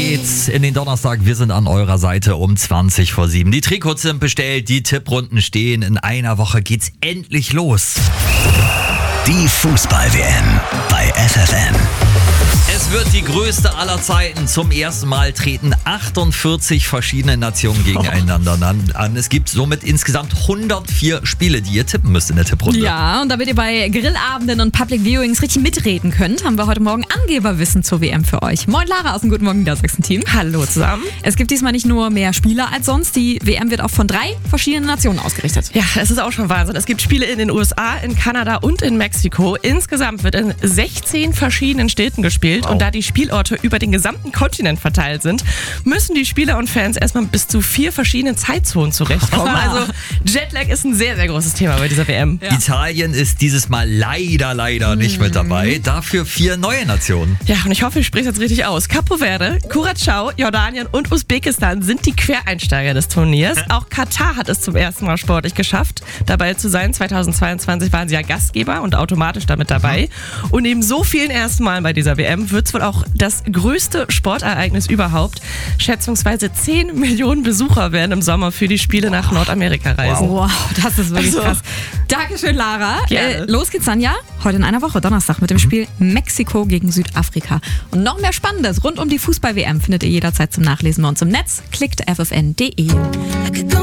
geht's in den Donnerstag. Wir sind an eurer Seite um 20 vor 7. Die Trikots sind bestellt, die Tipprunden stehen. In einer Woche geht's endlich los. Die Fußball-WM bei FFN. Es wird die größte aller Zeiten. Zum ersten Mal treten 48 verschiedene Nationen gegeneinander an. Es gibt somit insgesamt 104 Spiele, die ihr tippen müsst in der Tipprunde. Ja, und damit ihr bei Grillabenden und Public Viewings richtig mitreden könnt, haben wir heute Morgen Angeberwissen zur WM für euch. Moin Lara aus dem Guten Morgen Niedersachsen-Team. Hallo zusammen. Es gibt diesmal nicht nur mehr Spieler als sonst. Die WM wird auch von 3 verschiedenen Nationen ausgerichtet. Ja, es ist auch schon Wahnsinn. Es gibt Spiele in den USA, in Kanada und in Mexiko. Insgesamt wird in 16 verschiedenen Städten gespielt. Wow. Und da die Spielorte über den gesamten Kontinent verteilt sind, müssen die Spieler und Fans erstmal bis zu 4 verschiedenen Zeitzonen zurechtkommen. Also Jetlag ist ein sehr, sehr großes Thema bei dieser WM. Ja. Italien ist dieses Mal leider nicht mit dabei. Dafür 4 neue Nationen. Ja, und ich hoffe, ich spreche es jetzt richtig aus. Capo Verde, Curaçao, Jordanien und Usbekistan sind die Quereinsteiger des Turniers. Auch Katar hat es zum ersten Mal sportlich geschafft, dabei zu sein. 2022 waren sie ja Gastgeber und automatisch damit dabei. Und neben so vielen ersten Malen bei dieser WM wird es wohl auch das größte Sportereignis überhaupt. Schätzungsweise 10 Millionen Besucher werden im Sommer für die Spiele nach Nordamerika reisen. Wow, das ist wirklich Also, krass. Dankeschön, Lara. Gerne. Los geht's dann ja heute in einer Woche, Donnerstag, mit dem Spiel Mexiko gegen Südafrika. Und noch mehr Spannendes rund um die Fußball-WM findet ihr jederzeit zum Nachlesen bei uns im Netz. Klickt ffn.de.